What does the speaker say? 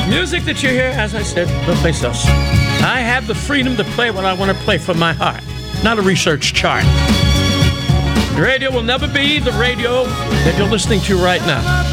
Music that you hear, as I said, no place else. I have the freedom to play what I want to play from my heart, not a research chart. The radio will never be the radio that you're listening to right now.